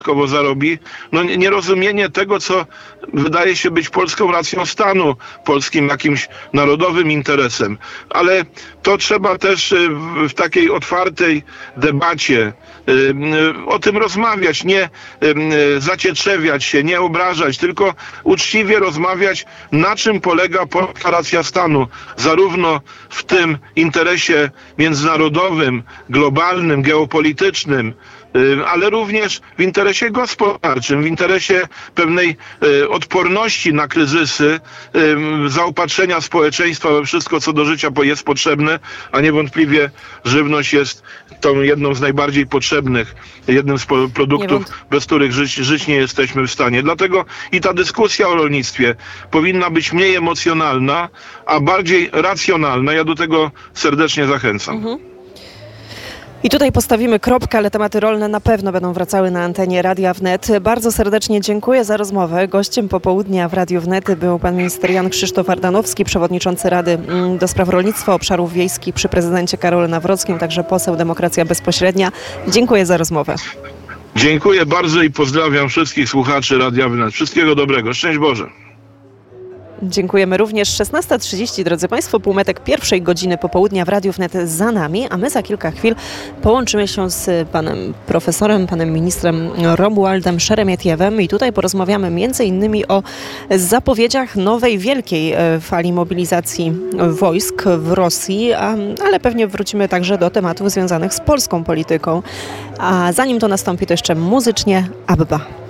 zarobi, nierozumienie tego, co wydaje się być polską racją stanu, polskim jakimś narodowym interesem. Ale to trzeba też w takiej otwartej debacie o tym rozmawiać, nie zacietrzewiać się, nie obrażać, tylko uczciwie rozmawiać, na czym polega polska racja stanu, zarówno w tym interesie międzynarodowym, globalnym, geopolitycznym, ale również w interesie gospodarczym, w interesie pewnej odporności na kryzysy, zaopatrzenia społeczeństwa we wszystko, co do życia jest potrzebne, a niewątpliwie żywność jest tą jedną z najbardziej potrzebnych, jednym z produktów, bez których żyć nie jesteśmy w stanie. Dlatego i ta dyskusja o rolnictwie powinna być mniej emocjonalna, a bardziej racjonalna. Ja do tego serdecznie zachęcam. I tutaj postawimy kropkę, ale tematy rolne na pewno będą wracały na antenie Radia Wnet. Bardzo serdecznie dziękuję za rozmowę. Gościem popołudnia w Radiu Wnet był pan minister Jan Krzysztof Ardanowski, przewodniczący Rady do Spraw Rolnictwa, Obszarów Wiejskich przy prezydencie Karolu Nawrockim, także poseł Demokracja Bezpośrednia. Dziękuję za rozmowę. Dziękuję bardzo i pozdrawiam wszystkich słuchaczy Radia Wnet. Wszystkiego dobrego. Szczęść Boże. Dziękujemy również. 16:30, drodzy Państwo, półmetek pierwszej godziny popołudnia w Radiu Wnet za nami, a my za kilka chwil połączymy się z panem profesorem, panem ministrem Romualdem Szeremietiewem i tutaj porozmawiamy m.in. o zapowiedziach nowej wielkiej fali mobilizacji wojsk w Rosji, ale pewnie wrócimy także do tematów związanych z polską polityką. A zanim to nastąpi, to jeszcze muzycznie Abba.